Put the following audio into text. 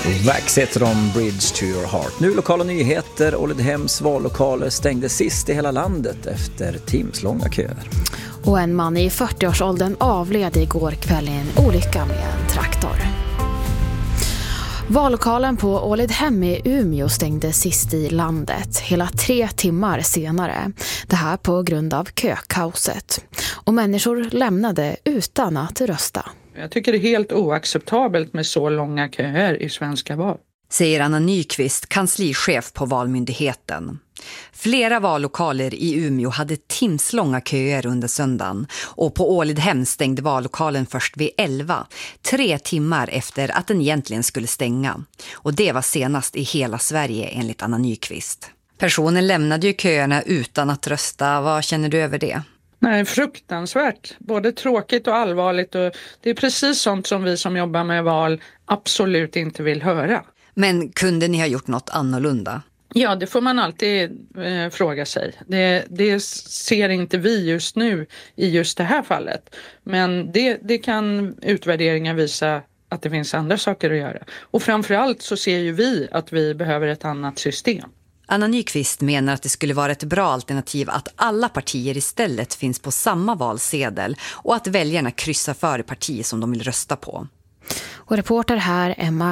Vax heter de, Bridge to your heart. Nu lokala nyheter. Ålidhems vallokaler stängde sist i hela landet efter timslånga köer. Och en man i 40-årsåldern avled igår kväll i en olycka med en traktor. Vallokalen på Ålidhem i Umeå stängde sist i landet, hela 3 timmar senare. Det här på grund av kökaoset. Och människor lämnade utan att rösta. Jag tycker det är helt oacceptabelt med så långa köer i svenska val. Säger Anna Nyqvist, kanslichef på Valmyndigheten. Flera vallokaler i Umeå hade timslånga köer under söndagen och på Ålidhem stängde vallokalen först vid 11, 3 timmar efter att den egentligen skulle stänga. Och det var senast i hela Sverige enligt Anna Nyqvist. Personen lämnade ju köerna utan att rösta. Vad känner du över det? Nej, fruktansvärt. Både tråkigt och allvarligt. Och det är precis sånt som vi som jobbar med val absolut inte vill höra. Men kunde ni ha gjort något annorlunda? Ja, det får man alltid fråga sig. Det ser inte vi just nu i just det här fallet. Men det kan utvärderingar visa att det finns andra saker att göra. Och framförallt så ser ju vi att vi behöver ett annat system. Anna Nyqvist menar att det skulle vara ett bra alternativ att alla partier istället finns på samma valsedel och att väljarna kryssar för det parti som de vill rösta på. Och reporter här Emma